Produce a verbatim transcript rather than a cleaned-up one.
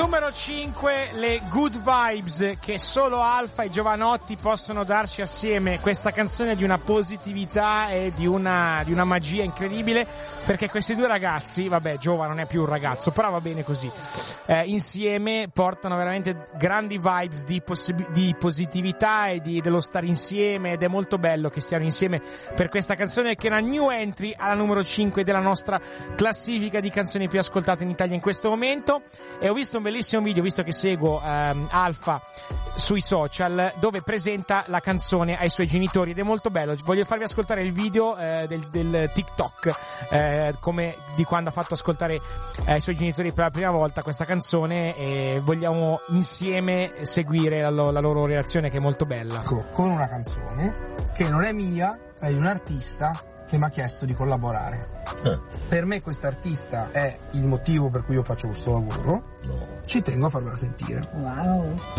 Numero cinque, le good vibes che solo Alfa e Giovanotti possono darci assieme. Questa canzone è di una positività e di una, di una magia incredibile, perché questi due ragazzi, vabbè, Giova non è più un ragazzo, però va bene così, eh, insieme portano veramente grandi vibes di, possi- di positività e di, dello stare insieme, ed è molto bello che stiano insieme per questa canzone, che è una new entry alla numero cinque della nostra classifica di canzoni più ascoltate in Italia in questo momento. E ho visto un bellissimo video, visto che seguo ehm, Alfa sui social, dove presenta la canzone ai suoi genitori, ed è molto bello. Voglio farvi ascoltare il video eh, del, del TikTok, eh, come di quando ha fatto ascoltare eh, ai suoi genitori per la prima volta questa canzone, e vogliamo insieme seguire la, la loro reazione, che è molto bella. Con una canzone che non è mia, è di un artista che mi ha chiesto di collaborare. Eh. Per me quest'artista è il motivo per cui io faccio questo lavoro. No. Ci tengo a farvela sentire. Wow.